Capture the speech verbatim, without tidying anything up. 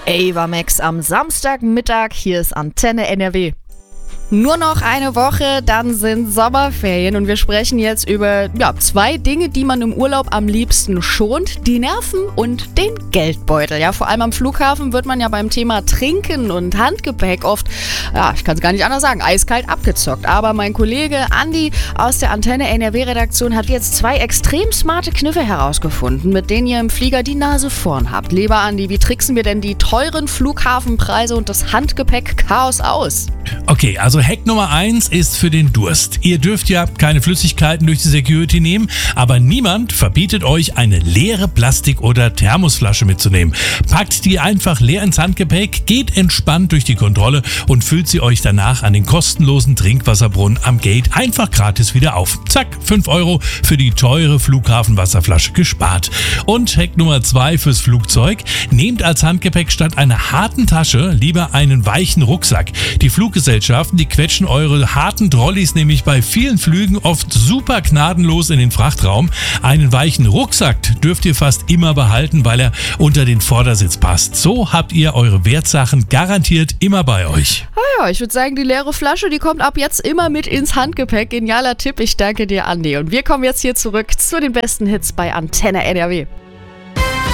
Avamax am Samstagmittag, hier ist Antenne N R W. Nur noch eine Woche, dann sind Sommerferien und wir sprechen jetzt über ja, zwei Dinge, die man im Urlaub am liebsten schont. Die Nerven und den Geldbeutel. Ja, vor allem am Flughafen wird man ja beim Thema Trinken und Handgepäck oft, ja, ich kann es gar nicht anders sagen, eiskalt abgezockt. Aber mein Kollege Andi aus der Antenne N R W-Redaktion hat jetzt zwei extrem smarte Kniffe herausgefunden, mit denen ihr im Flieger die Nase vorn habt. Lieber Andi, wie tricksen wir denn die teuren Flughafenpreise und das Handgepäck-Chaos aus? Okay, also Hack Nummer eins ist für den Durst. Ihr dürft ja keine Flüssigkeiten durch die Security nehmen, aber niemand verbietet euch, eine leere Plastik- oder Thermosflasche mitzunehmen. Packt die einfach leer ins Handgepäck, geht entspannt durch die Kontrolle und füllt sie euch danach an den kostenlosen Trinkwasserbrunnen am Gate einfach gratis wieder auf. Zack, fünf Euro für die teure Flughafenwasserflasche gespart. Und Hack Nummer zwei fürs Flugzeug: Nehmt als Handgepäck statt einer harten Tasche lieber einen weichen Rucksack. Die Fluggesellschaften, die quetschen eure harten Trolleys nämlich bei vielen Flügen oft super gnadenlos in den Frachtraum. Einen weichen Rucksack dürft ihr fast immer behalten, weil er unter den Vordersitz passt. So habt ihr eure Wertsachen garantiert immer bei euch. Ah ja, ich würde sagen, die leere Flasche, die kommt ab jetzt immer mit ins Handgepäck. Genialer Tipp, ich danke dir, Andi. Und wir kommen jetzt hier zurück zu den besten Hits bei Antenne N R W.